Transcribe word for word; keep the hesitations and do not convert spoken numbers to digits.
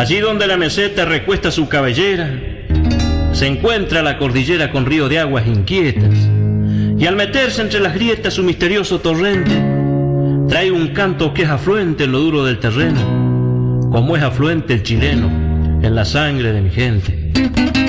Allí donde la meseta recuesta su cabellera, se encuentra la cordillera con río de aguas inquietas, y al meterse entre las grietas su misterioso torrente, trae un canto que es afluente en lo duro del terreno, como es afluente el chileno en la sangre de mi gente.